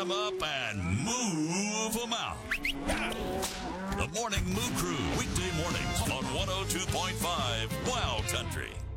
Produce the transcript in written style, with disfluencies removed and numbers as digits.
them up and move them out. The Morning Moo Crew, weekday mornings on 102.5 Wild Country.